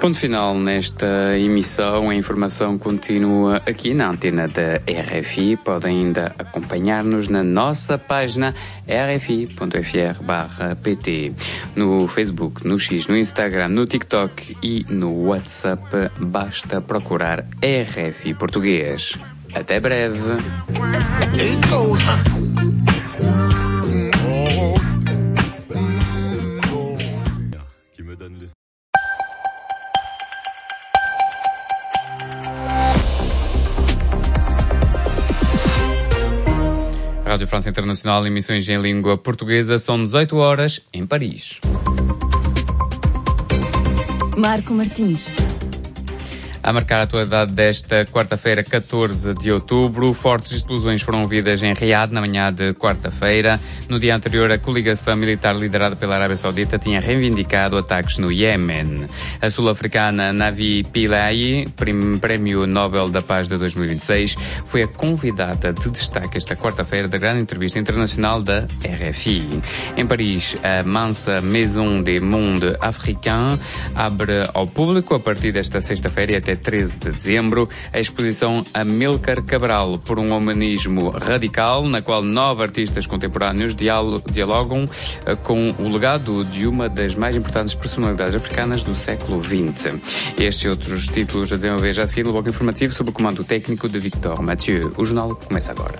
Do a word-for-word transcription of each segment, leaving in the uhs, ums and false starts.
Ponto final nesta emissão. A informação continua aqui na antena da R F I. Podem ainda acompanhar-nos na nossa página r f i ponto f r barra p t, no Facebook, no X, no Instagram, no TikTok e no WhatsApp. Basta procurar R F I Português. Até breve. Rádio França Internacional, emissões em língua portuguesa, são dezoito horas em Paris. Marco Martins. A marcar a atualidade desta quarta-feira, catorze de outubro, fortes explosões foram ouvidas em Riad na manhã de quarta-feira. No dia anterior, a coligação militar liderada pela Arábia Saudita tinha reivindicado ataques no Iêmen. A sul-africana Navi Pillay, Prémio Nobel da Paz de dois mil e vinte e seis, foi a convidada de destaque esta quarta-feira da grande entrevista internacional da R F I. Em Paris, a Mansa Maison des Mondes Africains abre ao público a partir desta sexta-feira e até treze de dezembro, a exposição Amílcar Cabral, por um humanismo radical, na qual nove artistas contemporâneos dialogam com o legado de uma das mais importantes personalidades africanas do século vinte. Estes e outros títulos a desenvolver já a seguir no bloco informativo sob o comando técnico de Victor Mathieu. O jornal começa agora.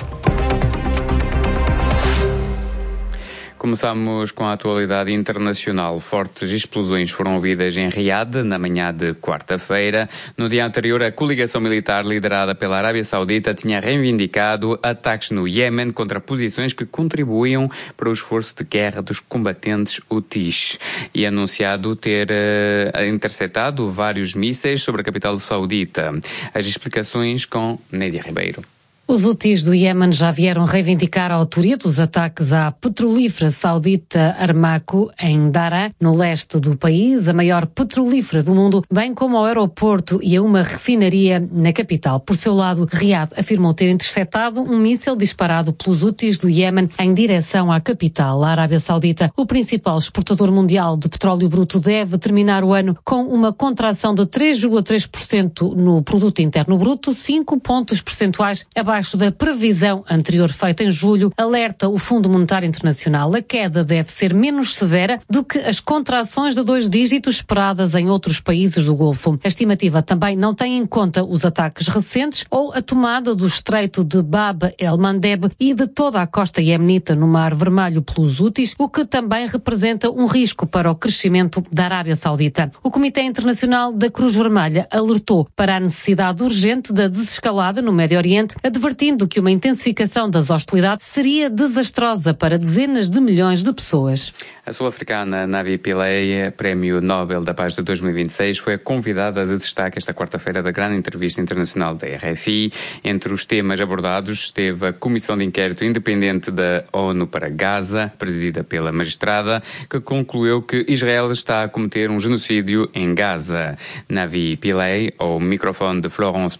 Começamos com a atualidade internacional. Fortes explosões foram ouvidas em Riad na manhã de quarta-feira. No dia anterior, a coligação militar liderada pela Arábia Saudita tinha reivindicado ataques no Iêmen contra posições que contribuíam para o esforço de guerra dos combatentes Houthis e anunciado ter uh, interceptado vários mísseis sobre a capital saudita. As explicações com Nédia Ribeiro. Os Houthis do Iêmen já vieram reivindicar a autoria dos ataques à petrolífera saudita Aramco em Daraa, no leste do país, a maior petrolífera do mundo, bem como ao aeroporto e a uma refinaria na capital. Por seu lado, Riad afirmou ter interceptado um míssil disparado pelos Houthis do Iêmen em direção à capital, a Arábia Saudita. O principal exportador mundial de petróleo bruto deve terminar o ano com uma contração de três vírgula três por cento no produto interno bruto, cinco pontos percentuais abaixo da previsão anterior feita em julho, alerta o Fundo Monetário Internacional. A queda deve ser menos severa do que as contrações de dois dígitos esperadas em outros países do Golfo. A estimativa também não tem em conta os ataques recentes ou a tomada do estreito de Bab el-Mandeb e de toda a costa iemenita no Mar Vermelho pelos Houthis, o que também representa um risco para o crescimento da Arábia Saudita. O Comitê Internacional da Cruz Vermelha alertou para a necessidade urgente da desescalada no Médio Oriente, advertindo que uma intensificação das hostilidades seria desastrosa para dezenas de milhões de pessoas. A sul-africana Navi Pillay, Prémio Nobel da Paz de dois mil e vinte e seis, foi a convidada de destaque esta quarta-feira da grande entrevista internacional da R F I. Entre os temas abordados esteve a Comissão de Inquérito Independente da ONU para Gaza, presidida pela magistrada, que concluiu que Israel está a cometer um genocídio em Gaza. Navi Pillay, ao microfone de Florence